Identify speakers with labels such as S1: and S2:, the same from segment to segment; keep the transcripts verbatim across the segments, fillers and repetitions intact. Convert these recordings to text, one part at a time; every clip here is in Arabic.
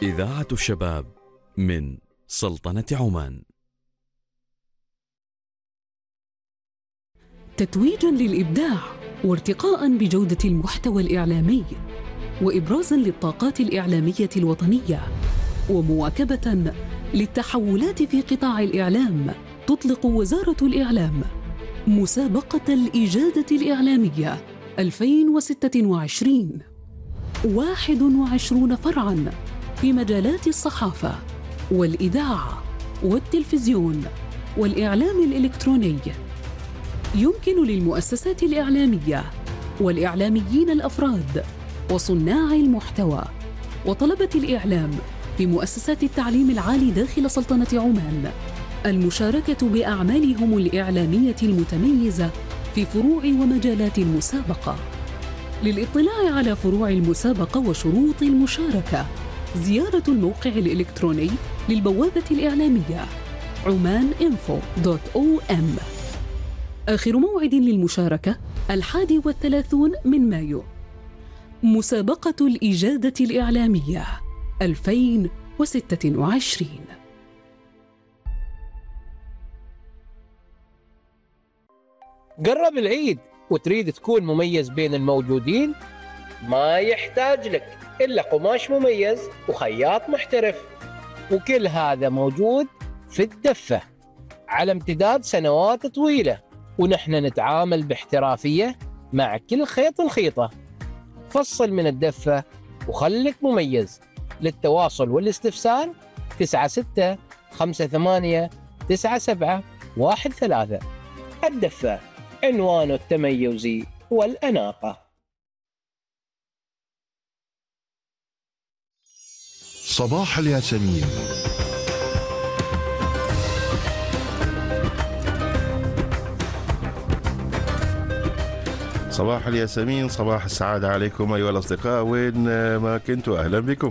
S1: إذاعة الشباب من سلطنة عمان.
S2: تتويجاً للإبداع وارتقاءً بجودة المحتوى الإعلامي وإبرازاً للطاقات الإعلامية الوطنية ومواكبة للتحولات في قطاع الإعلام، تطلق وزارة الإعلام مسابقة الإجادة الإعلامية ألفين وستة وعشرين، واحد وعشرون فرعاً في مجالات الصحافة والإذاعة والتلفزيون والإعلام الإلكتروني. يمكن للمؤسسات الإعلامية والإعلاميين الأفراد وصناع المحتوى وطلبة الإعلام في مؤسسات التعليم العالي داخل سلطنة عمان المشاركة بأعمالهم الإعلامية المتميزة في فروع ومجالات المسابقة. للإطلاع على فروع المسابقة وشروط المشاركة زيارة الموقع الإلكتروني للبوابة الإعلامية عمان إنفو دوت أو إم. آخر موعد للمشاركة الحادي والثلاثون من مايو. مسابقة الإجادة الإعلامية ألفين وستة وعشرين.
S3: قرب العيد وتريد تكون مميز بين الموجودين؟ ما يحتاج لك إلا قماش مميز وخياط محترف، وكل هذا موجود في الدفة على امتداد سنوات طويلة، ونحن نتعامل باحترافية مع كل خيط الخيطة. فصل من الدفة وخلك مميز. للتواصل والاستفسار تسعة ستة خمسة ثمانية تسعة سبعة واحد ثلاثة. الدفة عنوان التميز والأناقة.
S4: صباح الياسمين. صباح الياسمين، صباح السعادة عليكم أيها الأصدقاء وين ما كنتوا، أهلا بكم.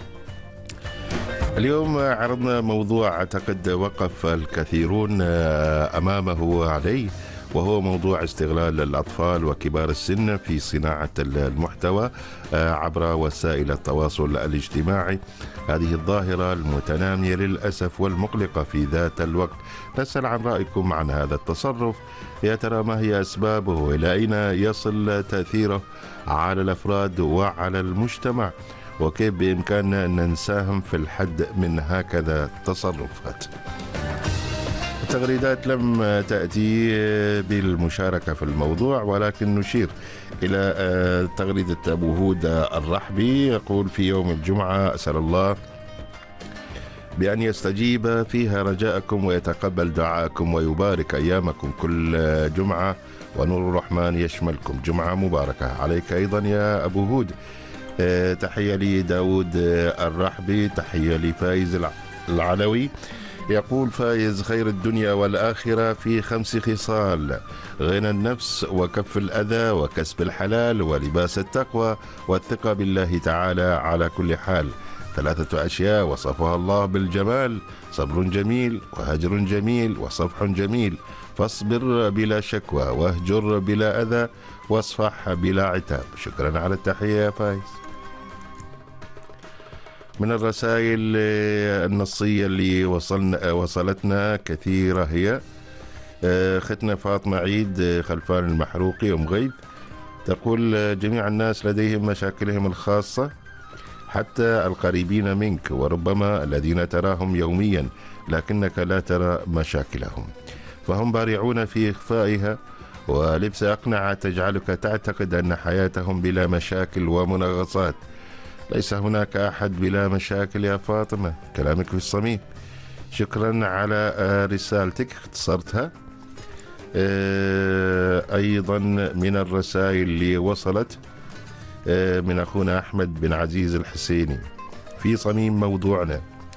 S4: اليوم عرضنا موضوع أعتقد وقف الكثيرون أمامه عليه، وهو موضوع استغلال الأطفال وكبار السن في صناعة المحتوى عبر وسائل التواصل الاجتماعي. هذه الظاهرة المتنامية للأسف والمقلقة في ذات الوقت. نسأل عن رأيكم عن هذا التصرف. يا ترى ما هي أسبابه وإلى أين يصل تأثيره على الأفراد وعلى المجتمع، وكيف بإمكاننا أن نساهم في الحد من هكذا تصرفات؟ التغريدات لم تأتي بالمشاركة في الموضوع، ولكن نشير إلى تغريدة أبو هود الرحبي. يقول: في يوم الجمعة أسأل الله بأن يستجيب فيها رجاءكم ويتقبل دعاءكم ويبارك أيامكم كل جمعة، ونور الرحمن يشملكم. جمعة مباركة عليك أيضا يا أبو هود. تحية لي داود الرحبي. تحية لي فايز العلوي. يقول فايز: خير الدنيا والآخرة في خمس خصال: غنى النفس وكف الأذى وكسب الحلال ولباس التقوى والثقة بالله تعالى على كل حال. ثلاثة أشياء وصفها الله بالجمال: صبر جميل وهجر جميل وصفح جميل. فاصبر بلا شكوى واهجر بلا أذى واصفح بلا عتاب. شكرا على التحية يا فايز. من الرسائل النصية اللي وصلنا وصلتنا كثيرة هي ختنا فاطمة عيد خلفان المحروقي أم غيث. تقول: جميع الناس لديهم مشاكلهم الخاصة، حتى القريبين منك، وربما الذين تراهم يوميا لكنك لا ترى مشاكلهم، فهم بارعون في إخفائها، ولبس أقنعة تجعلك تعتقد أن حياتهم بلا مشاكل ومنغصات. ليس هناك أحد بلا مشاكل يا فاطمة، كلامك في الصميم. شكرا على رسالتك، اختصرتها. أيضا من الرسائل اللي وصلت من أخونا أحمد بن عزيز الحسيني في صميم موضوعنا.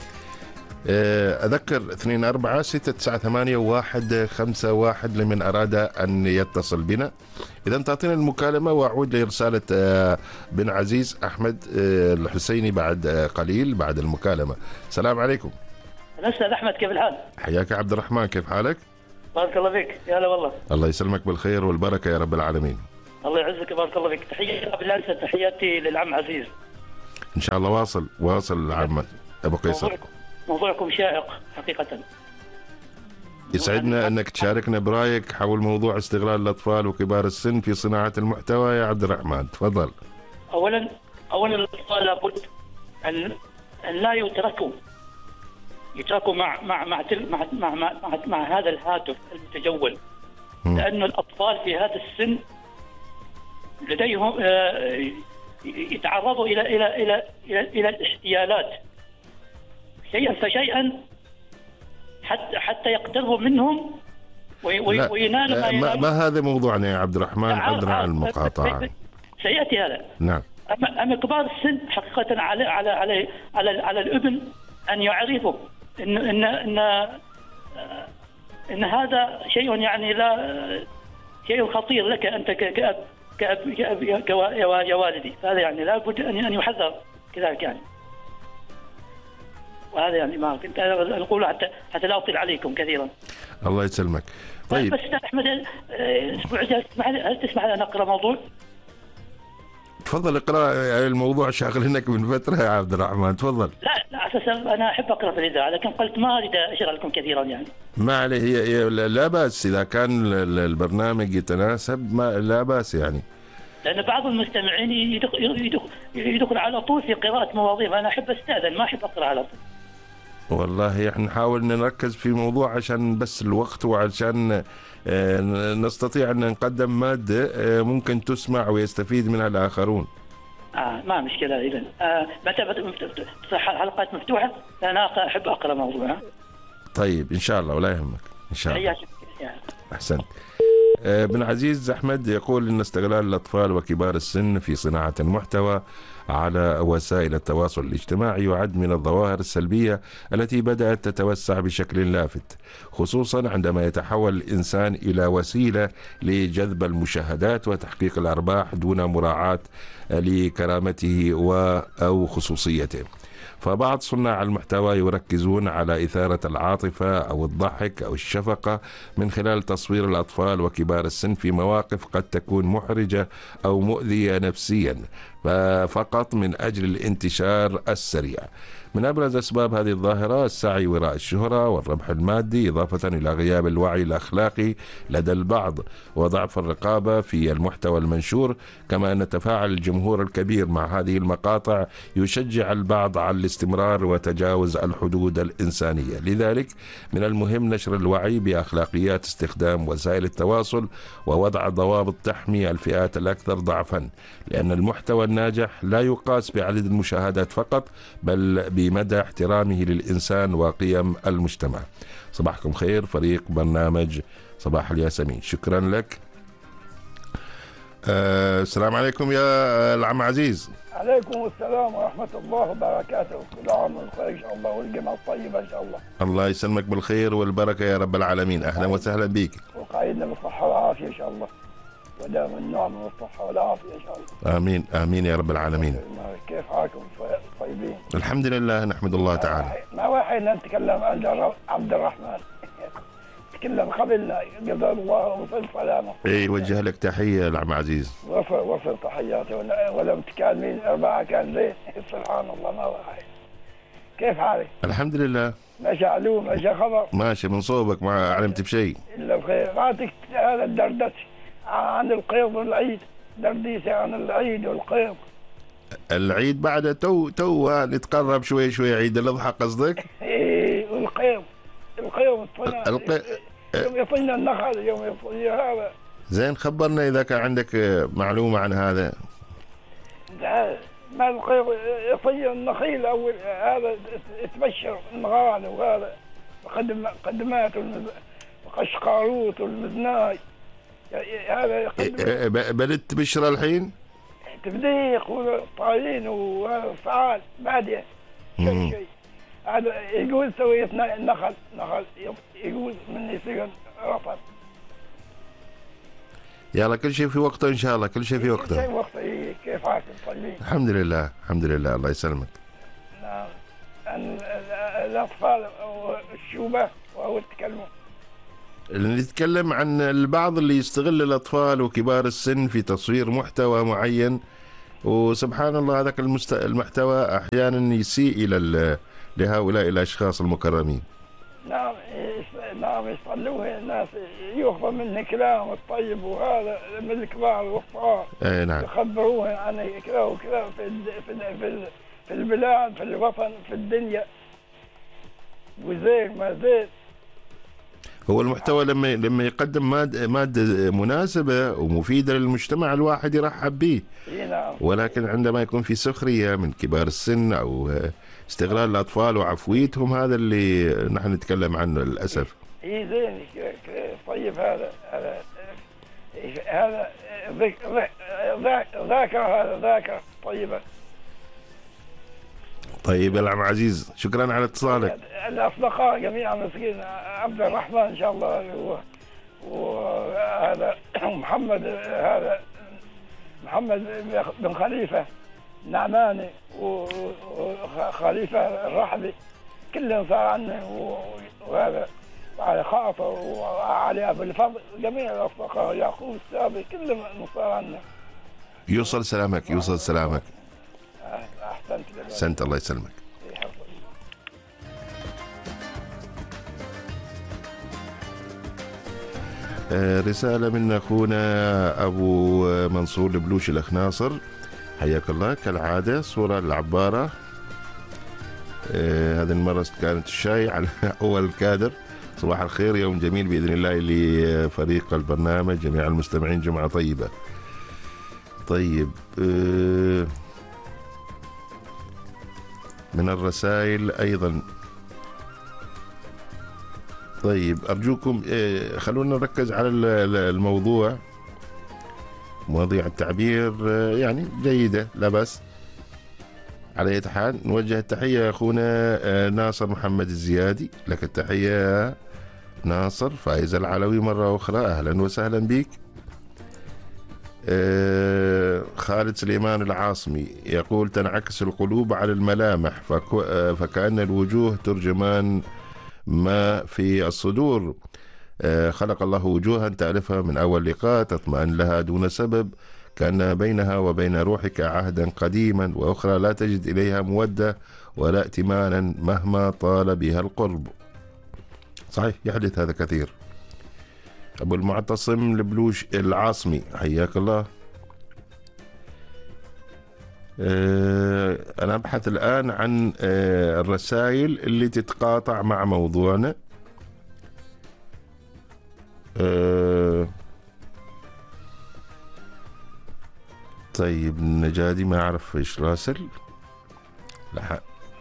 S4: أذكر اثنين أربعة ستة تسعة ثمانية واحد خمسة واحد لمن أراد أن يتصل بنا. إذا تعطينا المكالمة وأعود لرسالة بن عزيز أحمد الحسيني بعد قليل بعد المكالمة. السلام عليكم.
S5: الأستاذ أحمد، كيف الحال؟
S3: حياك عبد الرحمن، كيف حالك؟
S5: بارك الله فيك. يا هلا والله.
S3: الله يسلمك بالخير والبركة يا رب العالمين.
S5: الله يعزك، بارك الله فيك. تحياتي بالله، تحياتي للعم عزيز.
S4: إن شاء الله. واصل واصل عم أبو قيصر.
S5: موضوعكم, موضوعكم شائق حقيقة.
S4: يسعدنا أنك تشاركنا برأيك حول موضوع استغلال الأطفال وكبار السن في صناعة المحتوى يا عبد الرحمن. تفضل.
S5: أولا أولا الأطفال لابد أن أن لا يتركوا يتركوا مع مع مع مع مع, مع, مع, مع هذا الهاتف المتجول، لأن الأطفال في هذا السن لديهم يتعرضوا إلى إلى إلى إلى إلى الاحتيالات شيئا فشيئا حتى حتى يقتربوا منهم وينالوا ما,
S4: ما, ما هذا موضوعنا يا عبد الرحمن، عذرا عن المقاطعة.
S5: سيأتي هذا.
S4: نعم.
S5: أما أما كبار السن حقيقة على على على على, على الابن أن يعرفوا إن إن إن إن هذا شيء يعني لا شيء خطير لك أنت كأب كأب كأب يا والدي، فهذا يعني لابد أن أن يحذر كذلك يعني. وهذا يعني ما كنت أقول حتى حتى لا أطيل عليكم كثيرا.
S4: الله يسلمك. طيب
S5: بس أحمد الأسبوع الجاي تسمح لي هل تسمح لي أن أقرأ موضوع؟
S4: تفضل اقرأ الموضوع شاغلينك من فترة يا عبد الرحمن. تفضل.
S5: لا لا أساسا أنا أحب أقرأ في الإذاعة لكن قلت ما أريد أشغلكم كثيرا يعني.
S4: ما عليه، هي لا بأس إذا كان البرنامج يتناسب، ما لا بأس يعني.
S5: لأن بعض المستمعين يدخل, يدخل, يدخل على طول في قراءة مواضيع، أنا أحب أستأذن ما أحب أقرأ على طول.
S4: والله احنا نحاول نركز في موضوع عشان بس الوقت، وعشان نستطيع أن نقدم مادة ممكن تسمع ويستفيد منها الآخرون.
S5: آه ما مشكلة. إذن آه متى حلقات مفتوحة أنا أحب أقرأ موضوعها.
S4: طيب إن شاء الله ولا يهمك إن شاء الله. أحسنت. ابن عزيز أحمد يقول إن استغلال الأطفال وكبار السن في صناعة المحتوى على وسائل التواصل الاجتماعي يعد من الظواهر السلبية التي بدأت تتوسع بشكل لافت، خصوصا عندما يتحول الإنسان إلى وسيلة لجذب المشاهدات وتحقيق الأرباح دون مراعاة لكرامته أو خصوصيته. فبعض صناع المحتوى يركزون على إثارة العاطفة أو الضحك أو الشفقة من خلال تصوير الأطفال وكبار السن في مواقف قد تكون محرجة أو مؤذية نفسيا فقط من أجل الانتشار السريع. من أبرز أسباب هذه الظاهرة السعي وراء الشهرة والربح المادي، إضافة إلى غياب الوعي الأخلاقي لدى البعض وضعف الرقابة في المحتوى المنشور، كما أن تفاعل الجمهور الكبير مع هذه المقاطع يشجع البعض على الاستمرار وتجاوز الحدود الإنسانية. لذلك من المهم نشر الوعي بأخلاقيات استخدام وسائل التواصل ووضع ضوابط تحمي الفئات الأكثر ضعفا، لأن المحتوى الناجح لا يقاس بعدد المشاهدات فقط بل بمدى احترامه للإنسان وقيم المجتمع. صباحكم خير فريق برنامج صباح الياسمين. شكرا لك. أه السلام عليكم يا العم عزيز.
S6: عليكم السلام ورحمة الله وبركاته. كل عام وانتم بخير إن شاء الله والجمعة الطيبة إن شاء الله.
S4: الله يسلمك بالخير والبركة يا رب العالمين. أهلا وسهلا بك.
S6: وقايدنا بالصحة والعافية إن شاء الله، ودام النعم والصحة والعافية إن شاء الله.
S4: آمين آمين يا رب العالمين.
S6: كيف حالكم طيبين؟
S4: الحمد لله نحمد الله تعالى.
S6: ما وحينا نتكلم عن عبد الرحمن تكلم قبلنا جزاه الله وصل سلامه. اي
S4: وجه لك تحيه العم عزيز.
S6: وصل وصل تحياتي ولم تكلمين اربعه كان زين. سبحان الله ما وحي. كيف حالك؟
S4: الحمد لله.
S6: ماشي علوم ماشي خبر.
S4: ماشي من صوبك ما علمت بشيء.
S6: الا بخير. غاتك هذا الدردش عن القيض والعيد، درديسه عن العيد والقيض.
S4: العيد بعد تو تو نتقرب شوي شوي عيد الأضحى قصدك؟
S6: ايه والقيض القيض
S4: القي...
S6: يوم يطينا النخل يوم يطينا هذا.
S4: زين خبرنا إذا كان عندك معلومة عن هذا.
S6: ما القيض يطي النخيل أول هذا تبشر النغال وهذا قدم قدمات وقشقاروت والمزناي هذا يقدم.
S4: بدت تبشر الحين؟
S6: تبديق وطايين وفعال بعدين شيء شيء هذا يقول سويت نخل نخل يقول من يصير رطب.
S4: يلا كل شيء في وقته ان شاء الله، كل شيء في وقته.
S6: كل شيء في وقته. كيف حالك طيبين؟
S4: الحمد لله الحمد لله الله يسلمك.
S6: نعم الاطفال والشوبه وهو تكلموا.
S4: نتكلم عن البعض اللي يستغل الأطفال وكبار السن في تصوير محتوى معين وسبحان الله هذاك المست... المحتوى أحيانا يسيء إلى لهؤلاء الأشخاص المكرمين.
S6: نعم نعم يصلوه الناس يؤخذ منه كلام الطيب، وهذا من الكبار والصغار
S4: اي نعم
S6: يخبروه عن كذا وكذا في في في البلاد في الوطن في الدنيا، وزين ما زين.
S4: هو المحتوى لما لما يقدم مادة مادة مناسبة ومفيدة للمجتمع الواحد يرحب به.
S6: نعم.
S4: ولكن عندما يكون في سخرية من كبار السن أو استغلال الأطفال وعفويتهم، هذا اللي نحن نتكلم عنه للأسف.
S6: اي زين طيب. هذا هذا هذا ذاكرة هذا ذاكرة طيبة.
S4: طيب يا العم عزيز، شكرا على اتصالك.
S6: الأصدقاء جميعا مسكين عبد الرحمن إن شاء الله، وهذا محمد هذا محمد بن خليفة نعماني وخليفة الرحبي كلهم صار عنه، وهذا على خاطر وعلي أبو الفضل جميع الأصدقاء يعقوب السابق كلهم صار عنه.
S4: يوصل سلامك يوصل سلامك.
S6: أحسنت.
S4: أحسنت الله يسلمك. رسالة من أخونا أبو منصور البلوشي الأخ ناصر، حياك الله كالعادة. صورة العبارة هذه المرة كانت الشاي على أول كادر. صباح الخير، يوم جميل بإذن الله لفريق البرنامج، جميع المستمعين جمعة طيبة. طيب من الرسائل أيضا. طيب أرجوكم خلونا نركز على الموضوع. مواضيع التعبير يعني جيدة لا بأس. على أي حال نوجه التحية أخونا ناصر محمد الزيادي، لك التحية ناصر. فايز العلوي مرة أخرى أهلا وسهلا بك. خالد سليمان العاصمي يقول تنعكس القلوب على الملامح فكأن الوجوه ترجمان ما في الصدور. خلق الله وجوها تعرفها من أول لقاء تطمئن لها دون سبب، كأن بينها وبين روحك عهدا قديما، وأخرى لا تجد إليها مودة ولا ائتمانا مهما طال بها القرب. صحيح يحدث هذا كثير. أبو المعتصم البلوش العاصمي حياك الله. أه أنا أبحث الآن عن أه الرسائل اللي تتقاطع مع موضوعنا. أه طيب النجادي ما أعرف إيش راسل. لا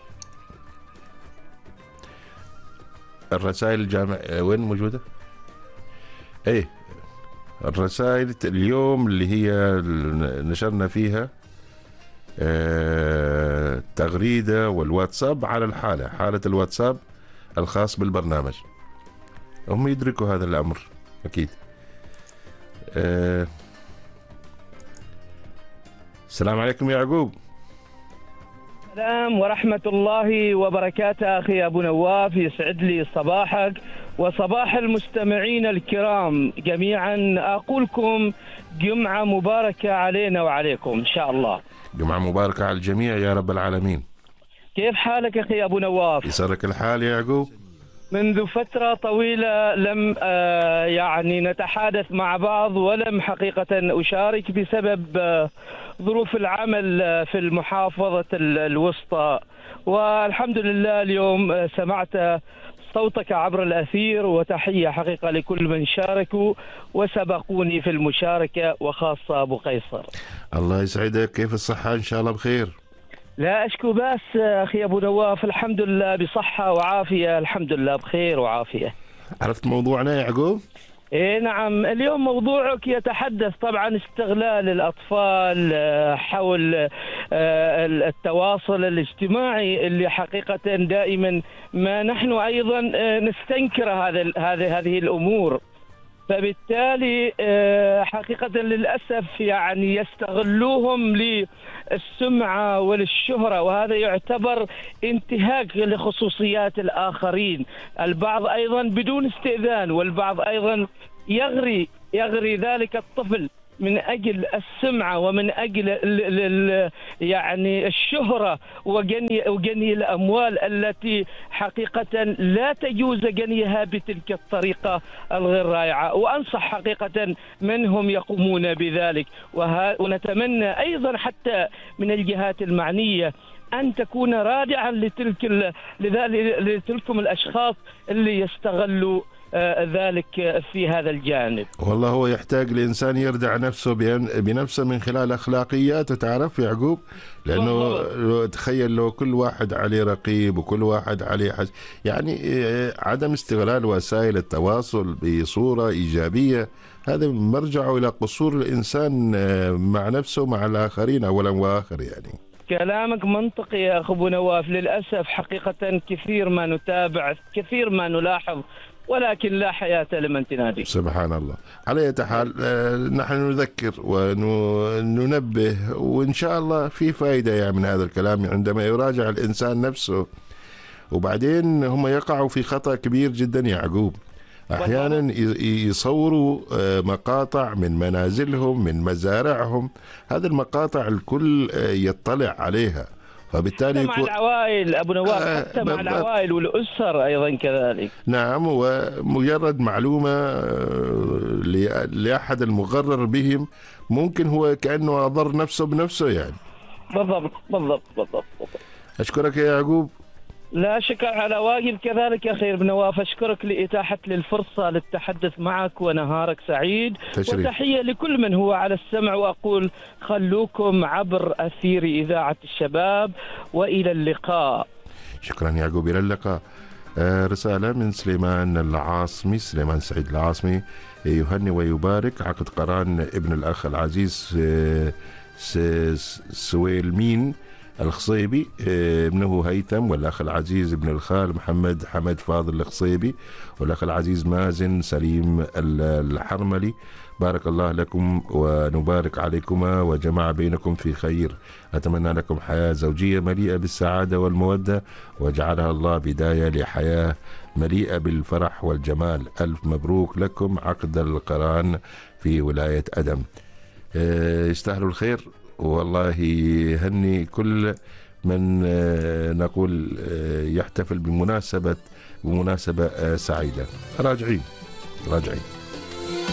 S4: الرسائل الجامع وين موجودة؟ ايه الرسائل اليوم اللي هي نشرنا فيها اه تغريدة والواتساب على الحالة حالة الواتساب الخاص بالبرنامج. هم يدركوا هذا الأمر أكيد. اه السلام عليكم يا يعقوب.
S7: السلام ورحمة الله وبركاته أخي أبو نواف، يسعد لي صباحك وصباح المستمعين الكرام جميعا. أقولكم جمعة مباركة علينا وعليكم إن شاء الله.
S4: جمعة مباركة على الجميع يا رب العالمين.
S7: كيف حالك أخي أبو نواف؟
S4: يسرك الحال يا يعقوب.
S7: منذ فترة طويلة لم آه يعني نتحادث مع بعض، ولم حقيقة أشارك بسبب آه ظروف العمل آه في المحافظة الوسطى، والحمد لله اليوم آه سمعت صوتك عبر الأثير، وتحية حقيقة لكل من شاركوا وسبقوني في المشاركة، وخاصة أبو قيصر.
S4: الله يسعدك، كيف الصحة؟ إن شاء الله بخير.
S7: لا أشكو بس أخي أبو نواف، الحمد لله بصحة وعافية، الحمد لله بخير وعافية.
S4: عرفت موضوعنا يا يعقوب؟
S7: إيه نعم، اليوم موضوعك يتحدث طبعا استغلال الأطفال حول التواصل الاجتماعي، اللي حقيقة دائما ما نحن أيضا نستنكر هذا هذه هذه الأمور، فبالتالي حقيقة للأسف يعني يستغلوهم للسمعة وللشهرة، وهذا يعتبر انتهاك لخصوصيات الآخرين. البعض أيضا بدون استئذان، والبعض أيضا يغري يغري ذلك الطفل من أجل السمعة ومن أجل ال ال يعني الشهرة وجني, وجني الأموال التي حقيقة لا تجوز جنيها بتلك الطريقة الغير رائعة. وأنصح حقيقة من هم يقومون بذلك، ونتمنى أيضا حتى من الجهات المعنية أن تكون رادعا لتلك لتلكم الأشخاص اللي يستغلوا ذلك في هذا الجانب.
S4: والله هو يحتاج لإنسان يردع نفسه بنفسه من خلال أخلاقياته، تعرف يعقوب، لأنه لو تخيل لو كل واحد عليه رقيب وكل واحد عليه حس... يعني عدم استغلال وسائل التواصل بصورة إيجابية، هذا مرجعه إلى قصور الإنسان مع نفسه ومع الآخرين أولا وآخر. يعني
S7: كلامك منطقي يا أخو أبو نواف. للأسف حقيقة كثير ما نتابع، كثير ما نلاحظ، ولكن لا حياة لمن تنادي.
S4: سبحان الله. على أي حال نحن نذكر وننبه، وإن شاء الله في فائدة يعني من هذا الكلام عندما يراجع الإنسان نفسه. وبعدين هم يقعوا في خطأ كبير جدا يا يعقوب، أحيانا يصوروا مقاطع من منازلهم من مزارعهم، هذه المقاطع الكل يطلع عليها، فبالتالي
S7: حتى مع العوائل أبو نواف، حتى آه مع العوائل والأسر أيضا كذلك.
S4: نعم، ومجرد معلومة لأحد المغرر بهم ممكن هو كأنه أضر نفسه بنفسه يعني.
S7: بالضبط بالضبط بالضبط.
S4: أشكرك يا يعقوب.
S7: لا شكر على واجب كذلك يا أخي ابن نواف. أشكرك لإتاحة لي الفرصة للتحدث معك، ونهارك سعيد. تشريف. وتحية لكل من هو على السمع، وأقول خلوكم عبر أثير إذاعة الشباب، وإلى اللقاء.
S4: شكرا يا يعقوب، إلى اللقاء. آه رسالة من سليمان العاصمي، سليمان سعيد العاصمي، يهني ويبارك عقد قران ابن الأخ العزيز آه سويلمين الخصيبي، ابنه هيثم، والأخ العزيز ابن الخال محمد حمد فاضل الخصيبي، والأخ العزيز مازن سليم الحرملي. بارك الله لكم ونبارك عليكما وجمع بينكم في خير. أتمنى لكم حياة زوجية مليئة بالسعادة والمودة، وجعلها الله بداية لحياة مليئة بالفرح والجمال. ألف مبروك لكم عقد القران في ولاية أدم. يستاهلوا الخير، والله هني كل من نقول يحتفل بمناسبة بمناسبة سعيدة. راجعين راجعين